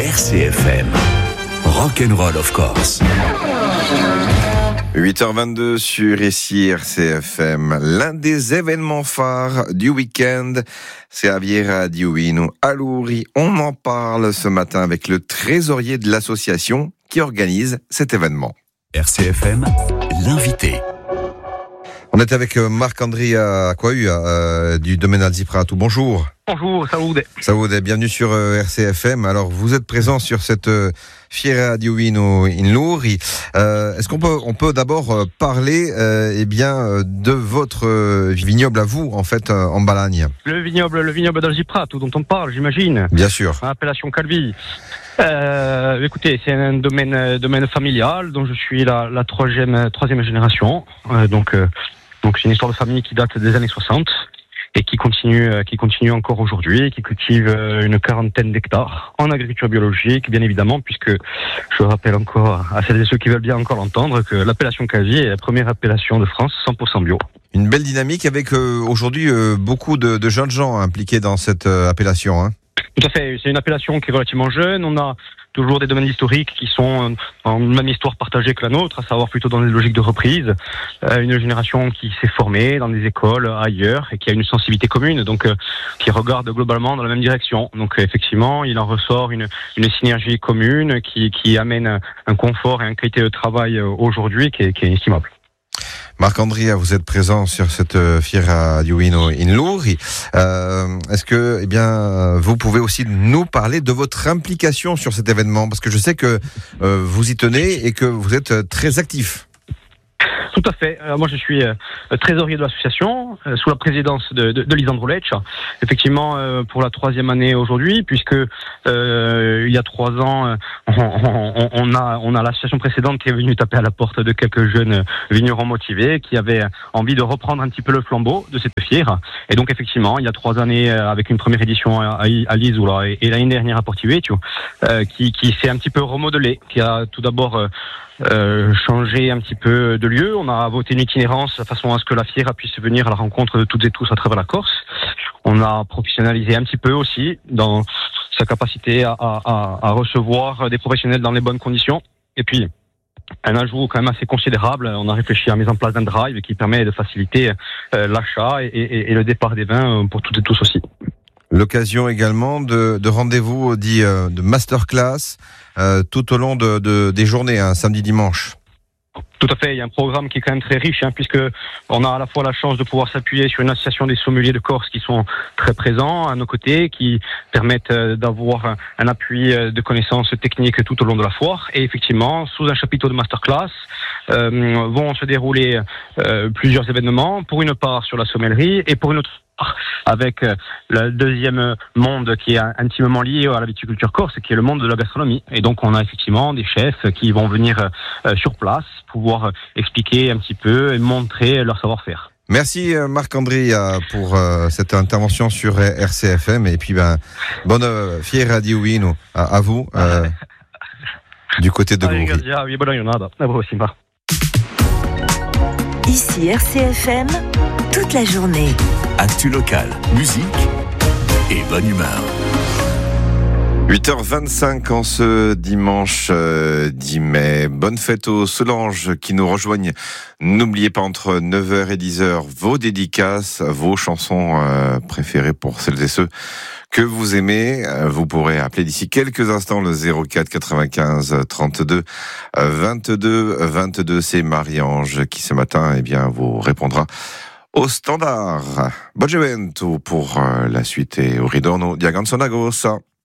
RCFM. Rock'n'Roll of course. 8h22 sur ici RCFM. L'un des événements phares du week-end, c'est Aviera Diuino à Louri. On en parle ce matin avec le trésorier de l'association qui organise cet événement. RCFM, l'invité. On est avec Marc-André Aquahu du domaine Alzipratou. Bonjour. Bonjour, salut. Salut, bienvenue sur RCFM. Alors, vous êtes présent sur cette Fiera Diuino in Louri. Est-ce qu'on peut d'abord parler de votre vignoble à vous, en fait, en Balagne? Le vignoble d'Alzipratou dont on parle, j'imagine. Bien sûr. Appellation Calvi. Écoutez, c'est un domaine familial dont je suis la troisième génération. Donc c'est une histoire de famille qui date des années 60 et qui continue encore aujourd'hui, qui cultive une 40aine d'hectares en agriculture biologique, bien évidemment, puisque je rappelle encore à celles et ceux qui veulent bien encore l'entendre que l'appellation Calvi est la première appellation de France 100% bio. Une belle dynamique avec aujourd'hui beaucoup de jeunes gens impliqués dans cette appellation, hein. Tout à fait, c'est une appellation qui est relativement jeune. On a toujours des domaines historiques qui sont en même histoire partagée que la nôtre, à savoir plutôt dans des logiques de reprise. Une génération qui s'est formée dans des écoles ailleurs et qui a une sensibilité commune, donc qui regarde globalement dans la même direction. Donc effectivement, il en ressort une synergie commune qui amène un confort et une qualité de travail aujourd'hui qui est inestimable. Marc-André, vous êtes présent sur cette Fiera Diuino in Louri. Est-ce que, vous pouvez aussi nous parler de votre implication sur cet événement? Parce que je sais que vous y tenez et que vous êtes très actif. Tout à fait. Moi, je suis trésorier de l'association sous la présidence de Lisandro Lecce. Effectivement, pour la 3e année aujourd'hui, puisque il y a 3 ans, on a l'association précédente qui est venue taper à la porte de quelques jeunes vignerons motivés qui avaient envie de reprendre un petit peu le flambeau de cette fière. Et donc, effectivement, il y a 3 années, avec une première édition à Lisoula et l'année dernière à Portivecchio, qui s'est un petit peu remodelé, qui a tout d'abord changer un petit peu de lieu. On a voté une itinérance de façon à ce que la fiera puisse venir à la rencontre de toutes et tous à travers la Corse. On a professionnalisé un petit peu aussi dans sa capacité à recevoir des professionnels dans les bonnes conditions. Et puis, un ajout quand même assez considérable, on a réfléchi à la mise en place d'un drive qui permet de faciliter l'achat et le départ des vins pour toutes et tous aussi. L'occasion également de rendez-vous dit de masterclass tout au long des journées, samedi, dimanche. Tout à fait, il y a un programme qui est quand même très riche, puisque on a à la fois la chance de pouvoir s'appuyer sur une association des sommeliers de Corse qui sont très présents à nos côtés, qui permettent d'avoir un appui de connaissances techniques tout au long de la foire. Et effectivement, sous un chapiteau de masterclass, vont se dérouler plusieurs événements, pour une part sur la sommellerie et pour une autre avec le deuxième monde qui est intimement lié à la viticulture corse, qui est le monde de la gastronomie. Et donc on a effectivement des chefs qui vont venir sur place, pouvoir expliquer un petit peu et montrer leur savoir-faire. Merci Marc-André pour cette intervention sur RCFM et puis bonne Fiera Diuino à vous du côté de Louri. Ici RCFM, toute la journée. Actu local, musique et bonne humeur. 8h25 en ce dimanche 10 mai. Bonne fête aux Solange qui nous rejoignent. N'oubliez pas entre 9h et 10h vos dédicaces, vos chansons préférées pour celles et ceux que vous aimez. Vous pourrez appeler d'ici quelques instants le 04 95 32 22 22. C'est Marie-Ange qui ce matin vous répondra au standard. Buon giovedì pour la suite et au ritorno di Aganzonagos.